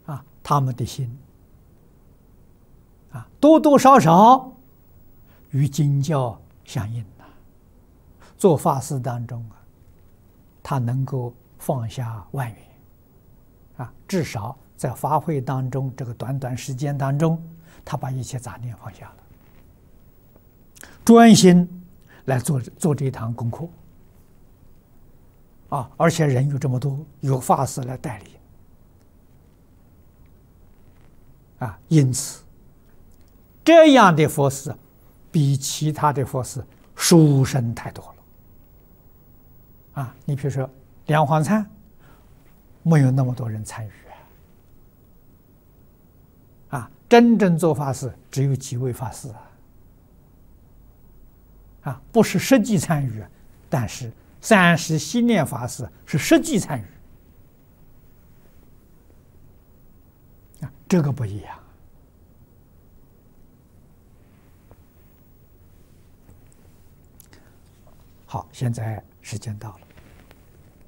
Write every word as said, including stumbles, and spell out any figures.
啊，他们的心啊，多多少少与经教相应的。做法事当中啊，他能够放下万缘啊，至少在法会当中这个短短时间当中，他把一切杂念放下了，专心来做做这一堂功课啊，而且人有这么多，有法师来带领啊，因此这样的佛事比其他的佛事殊胜太多了啊！你比如说莲花忏，没有那么多人参与啊，真正做法事只有几位法师啊，啊，不是实际参与，但是三时心念法事是实际参与啊，这个不一样。好，现在时间到了。